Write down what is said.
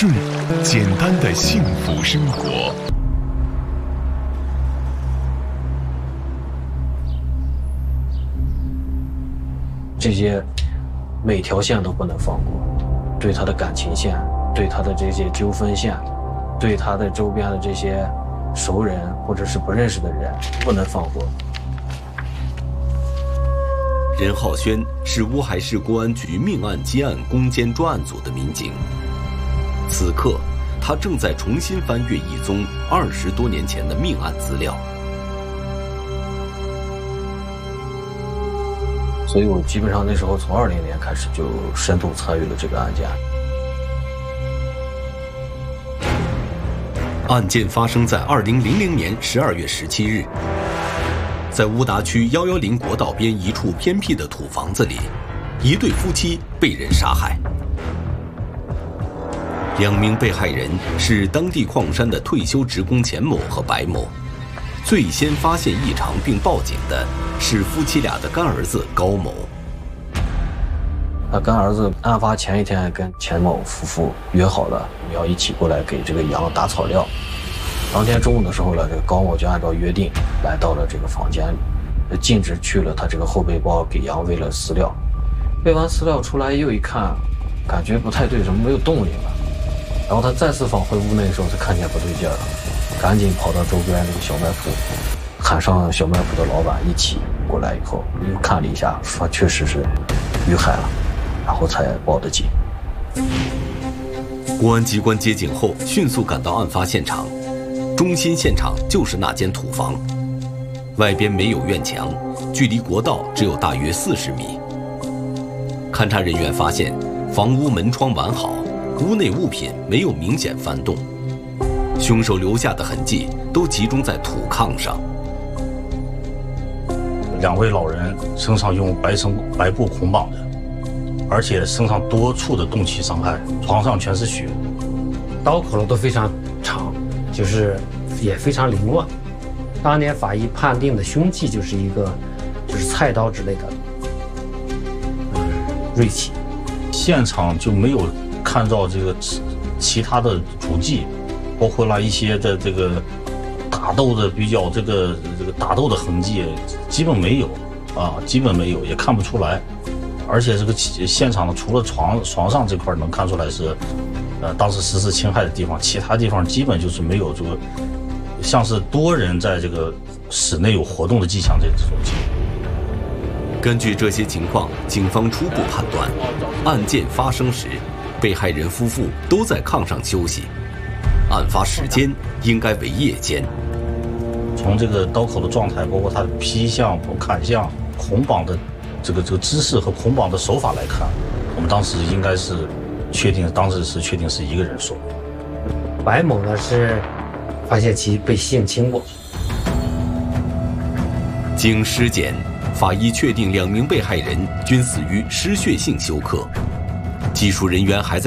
顺简单的幸福生活。 这些每条线都不能放过，对他的感情线，对他的这些纠纷线，对他的周边的这些熟人或者是不认识的人，不能放过。 任浩轩是乌海市公安局命案接案攻坚专案组的民警，此刻他正在重新翻阅一宗20多年前的命案资料。 所以我基本上那时候从20年开始就深度参与了这个案件。 案件发生在2000年12月17日，在乌达区110国道边一处偏僻的土房子里，一对夫妻被人杀害。2名被害人是当地矿山的退休职工钱某和白某。最先发现异常并报警的是夫妻俩的干儿子高某。 他干儿子案发前一天跟钱某夫妇约好了，要一起过来给这个羊打草料。当天中午的时候呢，这个高某就按照约定来到了这个房间里，径直去了他这个后背包给羊喂了饲料。喂完饲料出来又一看，感觉不太对，怎么没有动静了？然后他再次返回屋内的时候，才看见不对劲了。赶紧跑到周边这个小卖铺，喊上小卖铺的老板一起过来，以后又看了一下，说确实是遇害了，然后才报的警。 公安机关接警后迅速赶到案发现场，中心现场就是那间土房，外边没有院墙，距离国道只有大约40米。勘查人员发现，房屋门窗完好，屋内物品没有明显翻动。凶手留下的痕迹都集中在土炕上。 2位老人身上用白布捆绑的，而且身上多处的钝器伤害，床上全是血， 刀口呢都非常长，就是也非常凌乱。当年法医判定的凶器就是菜刀之类的锐器。 现场就没有看到这个其他的足迹。包括了一些的这个打斗的打斗的痕迹，基本没有啊，基本没有，也看不出来。而且这个现场除了床上这块能看出来是，当时实施侵害的地方，其他地方基本就是没有这个像是多人在这个室内有活动的迹象这种情况。 根据这些情况，警方初步判断，案件发生时，被害人夫妇都在炕上休息。案发时间应该为夜间。 从这个刀口的状态，包括他的劈向、砍向、捆绑的这个姿势和捆绑的手法来看，我们当时应该是确定是一个人所为。 白某呢是发现其被性侵过。 经尸检，法医确定2名被害人均死于失血性休克，技术人员还在